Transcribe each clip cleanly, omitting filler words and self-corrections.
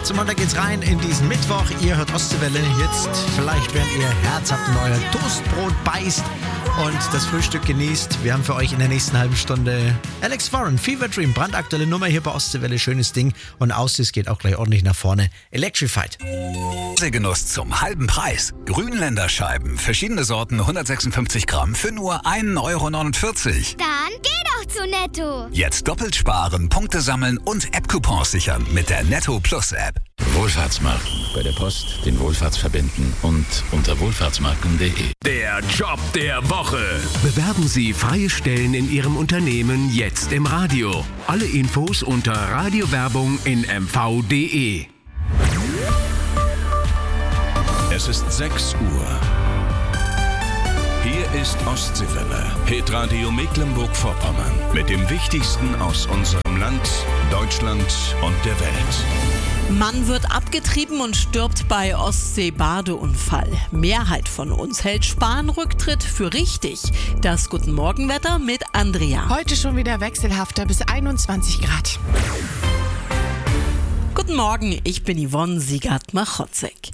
18 Uhr geht's rein in diesen Mittwoch. Ihr hört Ostseewelle jetzt. Vielleicht, während ihr Herz habt und euer Toastbrot beißt und das Frühstück genießt. Wir haben für euch in der nächsten halben Stunde Alex Warren, Fever Dream, brandaktuelle Nummer hier bei Ostseewelle. Schönes Ding. Und Aussicht geht auch gleich ordentlich nach vorne. Electrified. Genuss zum halben Preis. Grünländerscheiben, verschiedene Sorten, 156 Gramm für nur 1,49 Euro. Dann geh doch zu Netto. Jetzt doppelt sparen, Punkte sammeln und App-Coupons sichern mit der Netto Plus App. Wohlfahrtsmarken. Bei der Post den Wohlfahrtsverbänden und unter wohlfahrtsmarken.de. Der Job der Woche. Bewerben Sie freie Stellen in Ihrem Unternehmen jetzt im Radio. Alle Infos unter Radiowerbung in mv.de. Es ist 6 Uhr. Hier ist Ostseewelle, Hitradio Mecklenburg-Vorpommern. Mit dem Wichtigsten aus unserem Land, Deutschland und der Welt. Mann wird abgetrieben und stirbt bei Ostsee-Badeunfall. Mehrheit von uns hält Spahn-Rücktritt für richtig. Das Guten Morgenwetter mit Andrea. Heute schon wieder wechselhafter bis 21 Grad. Guten Morgen, ich bin Yvonne Siegert-Machotzek.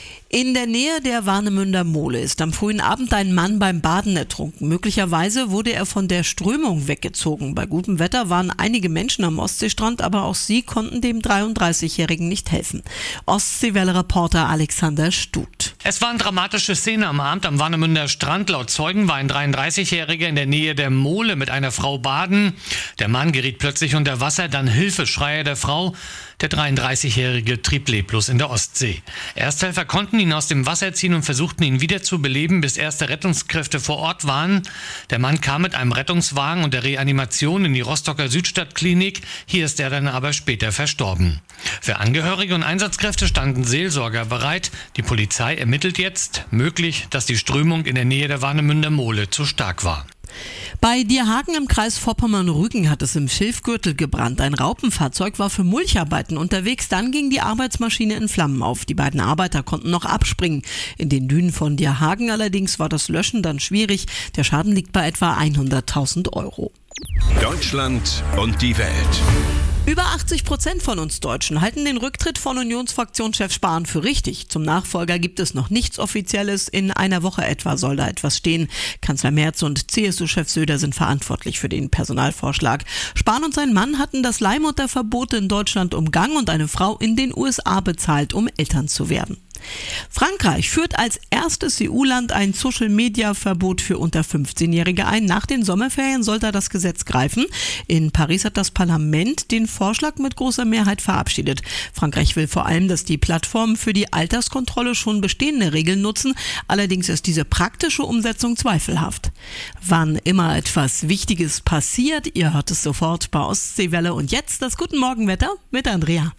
In der Nähe der Warnemünder Mole ist am frühen Abend ein Mann beim Baden ertrunken. Möglicherweise wurde er von der Strömung weggezogen. Bei gutem Wetter waren einige Menschen am Ostseestrand, aber auch sie konnten dem 33-Jährigen nicht helfen. Ostseewelle-Reporter Alexander Stut. Es waren dramatische Szenen am Abend am Warnemünder Strand. Laut Zeugen war ein 33-Jähriger in der Nähe der Mole mit einer Frau baden. Der Mann geriet plötzlich unter Wasser, dann Hilfeschreie der Frau. Der 33-Jährige trieb leblos in der Ostsee. Ersthelfer konnten ihn aus dem Wasser ziehen und versuchten ihn wieder zu beleben, bis erste Rettungskräfte vor Ort waren. Der Mann kam mit einem Rettungswagen und der Reanimation in die Rostocker Südstadtklinik. Hier ist er dann aber später verstorben. Für Angehörige und Einsatzkräfte standen Seelsorger bereit. Die Polizei ermittelt jetzt. Möglich, dass die Strömung in der Nähe der Warnemünder Mole zu stark war. Bei Dierhagen im Kreis Vorpommern-Rügen hat es im Schilfgürtel gebrannt. Ein Raupenfahrzeug war für Mulcharbeiten unterwegs. Dann ging die Arbeitsmaschine in Flammen auf. Die beiden Arbeiter konnten noch abspringen. In den Dünen von Dierhagen allerdings war das Löschen dann schwierig. Der Schaden liegt bei etwa 100.000 Euro. Deutschland und die Welt. Über 80% von uns Deutschen halten den Rücktritt von Unionsfraktionschef Spahn für richtig. Zum Nachfolger gibt es noch nichts Offizielles. In einer Woche etwa soll da etwas stehen. Kanzler Merz und CSU-Chef Söder sind verantwortlich für den Personalvorschlag. Spahn und sein Mann hatten das Leihmutterverbot in Deutschland umgangen und eine Frau in den USA bezahlt, um Eltern zu werden. Frankreich führt als erstes EU-Land ein Social-Media-Verbot für unter 15-Jährige ein. Nach den Sommerferien soll da das Gesetz greifen. In Paris hat das Parlament den Vorschlag mit großer Mehrheit verabschiedet. Frankreich will vor allem, dass die Plattformen für die Alterskontrolle schon bestehende Regeln nutzen. Allerdings ist diese praktische Umsetzung zweifelhaft. Wann immer etwas Wichtiges passiert, ihr hört es sofort bei Ostseewelle. Und jetzt das Guten Morgenwetter mit Andrea.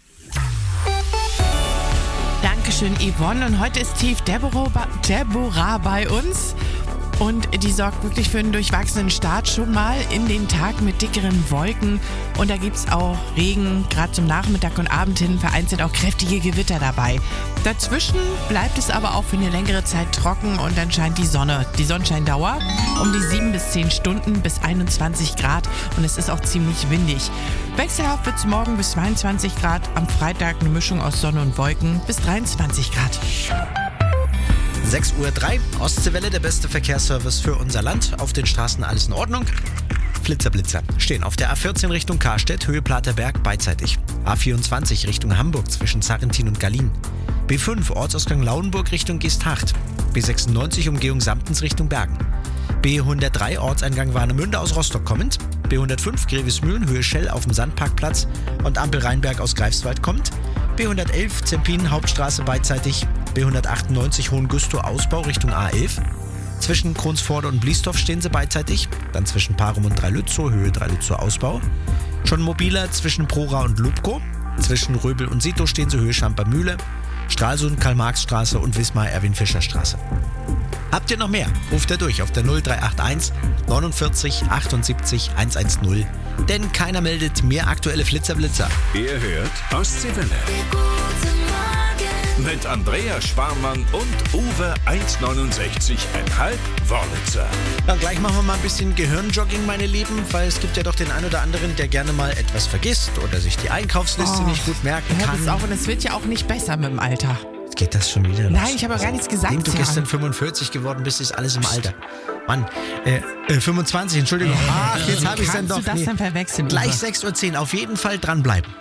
Dankeschön, Yvonne. Und heute ist Tief Deborah bei uns. Und die sorgt wirklich für einen durchwachsenen Start schon mal in den Tag mit dickeren Wolken. Und da gibt es auch Regen, gerade zum Nachmittag und Abend hin, vereinzelt auch kräftige Gewitter dabei. Dazwischen bleibt es aber auch für eine längere Zeit trocken und dann scheint die Sonne. Die Sonnenscheindauer um die 7 bis 10 Stunden bis 21 Grad und es ist auch ziemlich windig. Wechselhaft wird es morgen bis 22 Grad, am Freitag eine Mischung aus Sonne und Wolken bis 23 Grad. 6:03 Uhr, Ostseewelle, der beste Verkehrsservice für unser Land. Auf den Straßen alles in Ordnung. Blitzer stehen auf der A14 Richtung Karstedt, Höhe Platerberg, beidseitig. A24 Richtung Hamburg zwischen Sarrentin und Gallien. B5 Ortsausgang Lauenburg Richtung Geesthacht. B96 Umgehung Samtens Richtung Bergen. B103 Ortseingang Warnemünde aus Rostock kommend. B105 Grevesmühlen, Höhe Schell auf dem Sandparkplatz und Ampel Rheinberg aus Greifswald kommt. B111 Zempin Hauptstraße beidseitig. B198 Hohengustow Ausbau Richtung A11. Zwischen Kronsforde und Bliesdorf stehen sie beidseitig. Dann zwischen Parum und Dreilützow, Höhe Dreilützow Ausbau. Schon mobiler zwischen Prora und Lubko. Zwischen Röbel und Sito stehen sie, Höhe Schamper-Mühle. Stralsund, Karl-Marx-Straße und Wismar-Erwin-Fischer-Straße. Habt ihr noch mehr? Ruft ihr durch auf der 0381 49 78 110. Denn keiner meldet mehr aktuelle Flitzer. Ihr hört Ostseewelle. Guten Morgen. Mit Andrea Sparmann und Uwe 1,69,5 Wörlitzer. Dann gleich machen wir mal ein bisschen Gehirnjogging, meine Lieben, weil es gibt ja doch den einen oder anderen, der gerne mal etwas vergisst oder sich die Einkaufsliste nicht gut merken kann. Und es wird ja auch nicht besser mit dem Alter. Geht das schon wieder los? Nein, ich habe gar nichts gesagt. Wenn du gestern 45 geworden bist, ist alles im Alter. Mann, 25, Entschuldigung. Ach, jetzt habe ich es dann doch. Kannst du das dann verwechseln? Gleich 6:10 Uhr, auf jeden Fall dranbleiben.